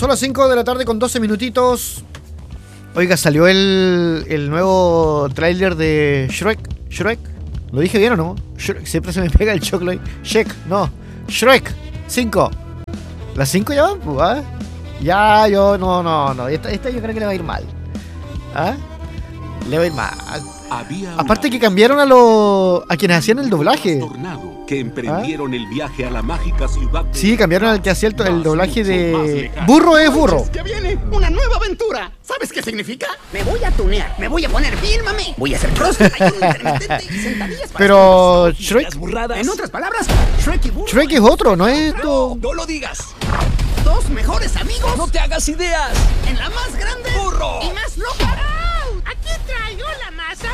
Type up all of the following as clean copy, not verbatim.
Son las 5 de la tarde con 12 minutitos. Oiga, salió el nuevo tráiler de Shrek. ¿Lo dije bien o no? Siempre se me pega el choclo. Shrek 5. ¿Las 5 ya van? ¿Ah? Ya, yo, no. Esta yo creo que le va a ir mal. ¿Ah? Le va a ir mal. Aparte que cambiaron a quienes hacían el doblaje. Que emprendieron el viaje a la mágica ciudad. Sí, cambiaron al que hacía el doblaje de Burro es Burro. ¡Que viene una nueva aventura! ¿Sabes qué significa? Me voy a tunear, me voy a poner bien mamé. Voy a hacer crossfit, ayuno intermitente y sentadillas para... Pero Shrek... En otras palabras, Shrek y Burro... Shrek es otro, ¿no es esto? No lo digas. Dos mejores amigos. ¡No te hagas ideas! En la más grande burro y más loca. ¡Aquí traigo la masa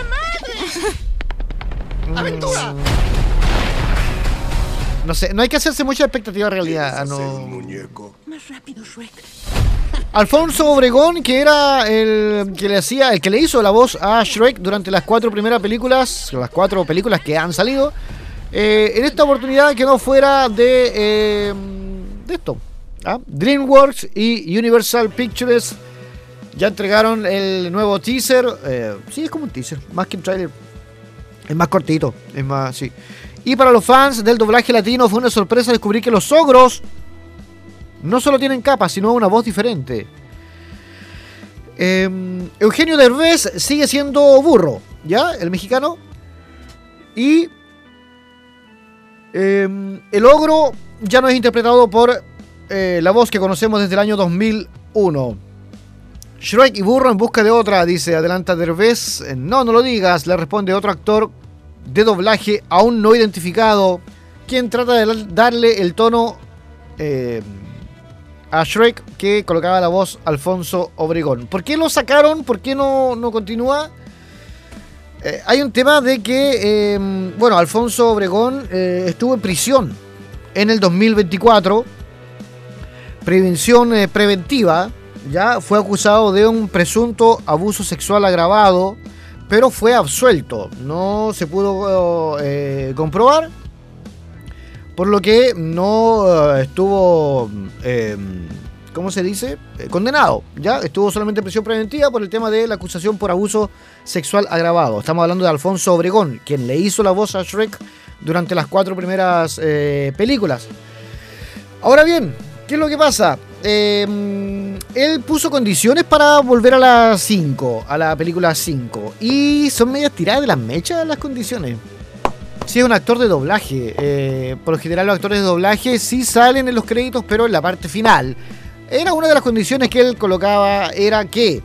madre! ¡Aventura! No sé, no hay que hacerse mucha expectativa en realidad. No. Más rápido, Shrek. Alfonso Obregón, que era el que le hizo la voz a Shrek durante las 4 películas que han salido. En esta oportunidad quedó fuera de esto. DreamWorks y Universal Pictures ya entregaron el nuevo teaser. Sí, es como un teaser, más que un trailer. Es más cortito, es más, sí. Y para los fans del doblaje latino fue una sorpresa descubrir que los ogros no solo tienen capas, sino una voz diferente. Eugenio Derbez sigue siendo Burro, ¿ya? El mexicano. Y el ogro ya no es interpretado por la voz que conocemos desde el año 2001. Shrek y Burro en busca de otra, dice, adelanta Derbez. No lo digas, le responde otro actor de doblaje aún no identificado, quien trata de darle el tono a Shrek que colocaba la voz Alfonso Obregón. ¿Por qué lo sacaron? ¿Por qué no continúa? Hay un tema de que Alfonso Obregón estuvo en prisión en el 2024, preventiva, ya fue acusado de un presunto abuso sexual agravado, pero fue absuelto. No se pudo comprobar, por lo que no estuvo, ¿cómo se dice? Condenado. Ya estuvo solamente en prisión preventiva por el tema de la acusación por abuso sexual agravado. Estamos hablando de Alfonso Obregón, quien le hizo la voz a Shrek durante las 4 primeras películas. Ahora bien, ¿qué es lo que pasa? Él puso condiciones para volver a la película 5. Y son medias tiradas de las mechas las condiciones. Si es un actor de doblaje, por lo general los actores de doblaje sí salen en los créditos, pero en la parte final. Era una de las condiciones que él colocaba, era que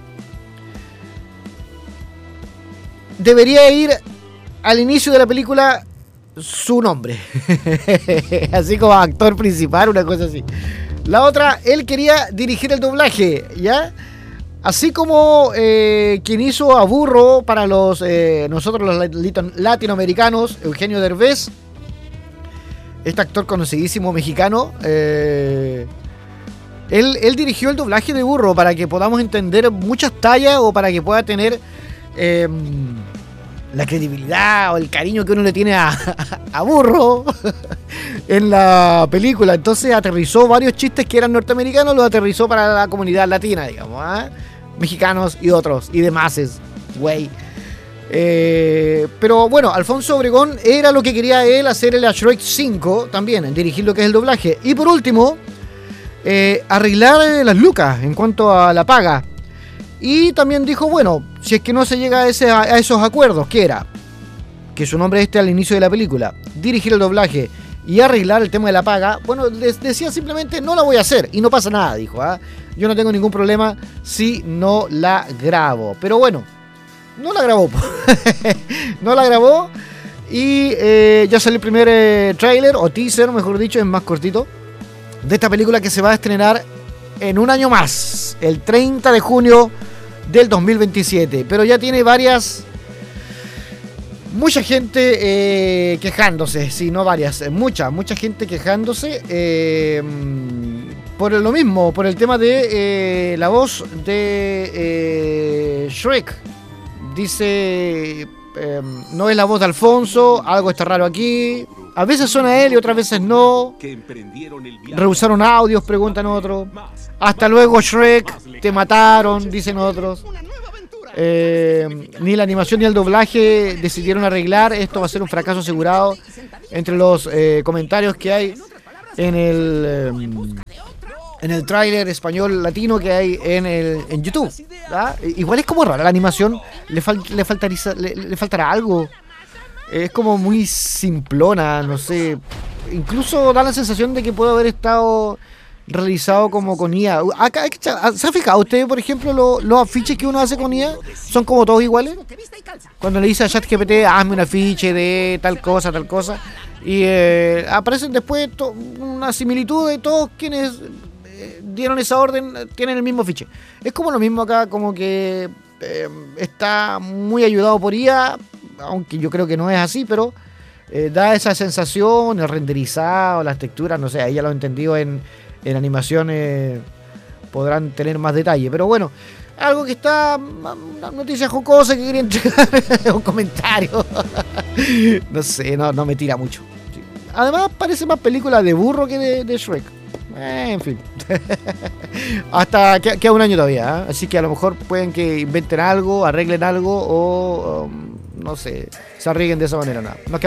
debería ir al inicio de la película su nombre. Así como actor principal, una cosa así. La otra, él quería dirigir el doblaje, ¿ya? Así como quien hizo a Burro para nosotros los latinoamericanos, Eugenio Derbez, este actor conocidísimo mexicano, él dirigió el doblaje de Burro para que podamos entender muchas tallas o para que pueda tener la credibilidad o el cariño que uno le tiene a Burro en la película. Entonces aterrizó varios chistes que eran norteamericanos, los aterrizó para la comunidad latina, digamos, mexicanos y otros, y demás, güey. Pero bueno, Alfonso Obregón era lo que quería él hacer el Shrek 5 también, dirigir lo que es el doblaje. Y por último, arreglar las lucas en cuanto a la paga. Y también dijo, bueno, si es que no se llega a esos acuerdos, que era que su nombre esté al inicio de la película, dirigir el doblaje y arreglar el tema de la paga, bueno, les decía simplemente, no la voy a hacer, y no pasa nada, dijo, yo no tengo ningún problema si no la grabo. Pero bueno, no la grabó. No la grabó, y ya salió el primer tráiler, o teaser, mejor dicho, es más cortito, de esta película que se va a estrenar en un año más, el 30 de junio del 2027. Pero ya tiene mucha gente quejándose, sí, no varias, mucha gente quejándose por lo mismo, por el tema de la voz de Shrek. Dice, no es la voz de Alfonso, algo está raro aquí, A veces suena él y otras veces no. Rehusaron audios, preguntan otros. Hasta luego Shrek, te mataron, dicen otros. Ni la animación ni el doblaje decidieron arreglar. Esto va a ser un fracaso asegurado. Entre los comentarios que hay en el tráiler español latino que hay en YouTube, ¿verdad? Igual es como rara la animación. Le faltará algo. Es como muy simplona, no sé. Incluso da la sensación de que puede haber estado realizado como con IA. ¿Se ha fijado usted, por ejemplo, los afiches que uno hace con IA? ¿Son como todos iguales? Cuando le dice a ChatGPT, hazme un afiche de tal cosa, y aparecen después una similitud de todos quienes dieron esa orden, tienen el mismo afiche. Es como lo mismo acá, como que está muy ayudado por IA, aunque yo creo que no es así, pero da esa sensación, el renderizado, las texturas, no sé, ahí ya lo he entendido en animaciones podrán tener más detalle, pero bueno, algo que está, una noticia jocosa que quería entregar, un comentario, no sé, no me tira mucho. Además parece más película de burro que de Shrek. En fin. Hasta queda un año todavía, ¿eh? Así que a lo mejor pueden que inventen algo, arreglen algo o no sé, se arriesguen de esa manera. Nada.